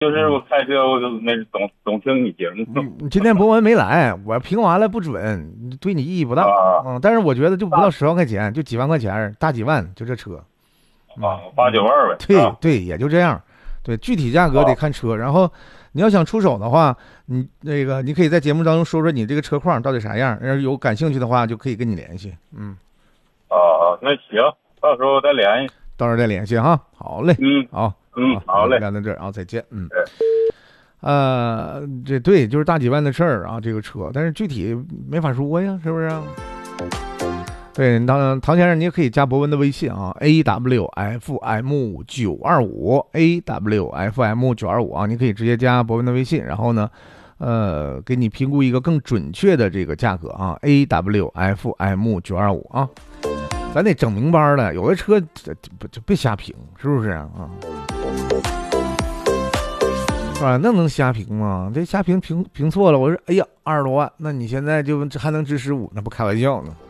就是我开车我就那总听你节目。 今天博文没来，我评完了不准，对你意义不大。 啊但是我觉得就不到10万块钱，就几万块钱，大几万，就这车。 8、9万呗。 对对，也就这样。对，具体价格得看车。然后你要想出手的话，你你可以在节目当中说说你这个车况到底啥样，要是有感兴趣的话，就可以跟你联系。 那行，到时候再联系。 到时候再联系哈。好嘞。好。 好嘞， 聊到这儿啊，再见。这对就是大几万的事儿啊，这个车，但是具体没法说呀，是不是啊？对，唐先生，你也可以加博文的微信啊 ，AWFM925 啊，你可以直接加博文的微信，然后呢，给你评估一个更准确的这个价格啊，AWFM925 啊，咱得整明白了，有的车就别瞎评，是不是啊？那能瞎评吗？这瞎评错了，我说哎呀20多万，那你现在就还能值15，那不开玩笑呢。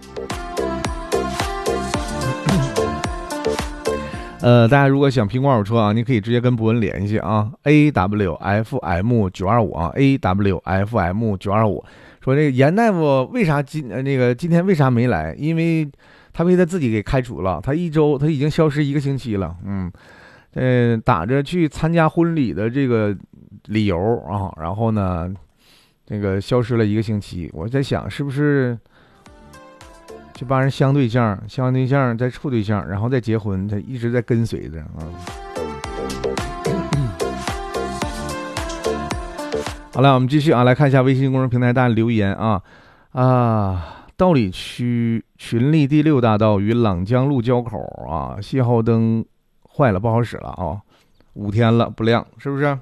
大家如果想评二手车啊，你可以直接跟博文联系啊 ，AWFM925 啊 ，AWFM925 说这个严大夫为啥今天为啥没来？因为他被他自己给开除了，他已经消失1个星期了，打着去参加婚礼的这个理由啊，然后呢，这个消失了1个星期。我在想，是不是这帮人相对象再处对象，然后再结婚，他一直在跟随着啊。好了，我们继续啊，来看一下微信公众平台大家留言啊。道里区群力第6大道与朗江路交口啊，信号灯坏了，不好使了啊，5天了不亮，是不是？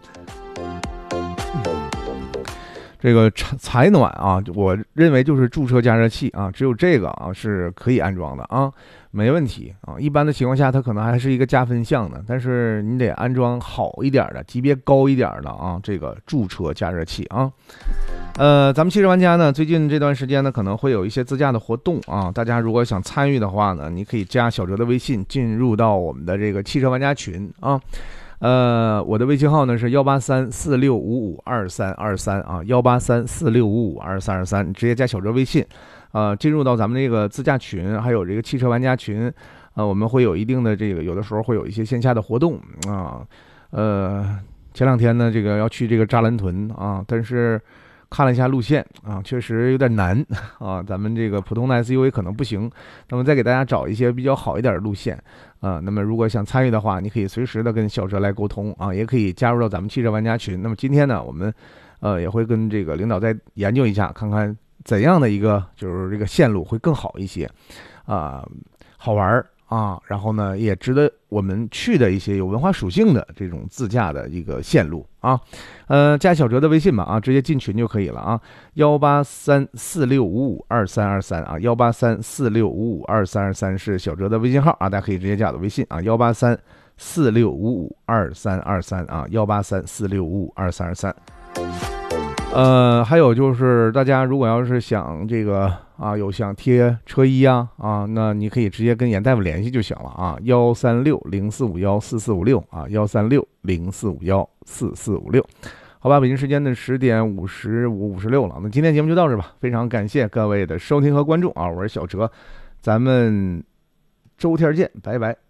这个采暖啊，我认为就是驻车加热器啊，只有这个啊是可以安装的啊，没问题啊。一般的情况下，它可能还是一个加分项的，但是你得安装好一点的、级别高一点的啊，这个驻车加热器啊。咱们汽车玩家呢，最近这段时间呢，可能会有一些自驾的活动啊，大家如果想参与的话呢，你可以加小哲的微信，进入到我们的这个汽车玩家群啊。我的微信号呢是18346552323啊，18346552323，你直接加小哲微信，进入到咱们这个自驾群，还有这个汽车玩家群，我们会有一定的这个，有的时候会有一些线下的活动啊，前2天呢，这个要去这个扎兰屯啊，但是看了一下路线啊，确实有点难啊，咱们这个普通的 SUV 可能不行，那么再给大家找一些比较好一点的路线。那么如果想参与的话，你可以随时的跟小哲来沟通啊，也可以加入到咱们汽车玩家群。那么今天呢，我们也会跟这个领导再研究一下，看看怎样的一个就是这个线路会更好一些，好玩啊，然后呢也值得我们去的一些有文化属性的这种自驾的一个线路啊。加小哲的微信吧啊，直接进群就可以了啊，18346552323啊，18346552323是小哲的微信号啊，大家可以直接加我的微信啊，18346552323啊，18346552323。还有就是大家如果要是想这个有想贴车衣啊，那你可以直接跟严大夫联系就行了啊，13604514456啊，13604514456。好吧，北京时间的10点55、56了，那今天节目就到这吧，非常感谢各位的收听和关注啊，我是小哲，咱们周天见，拜拜。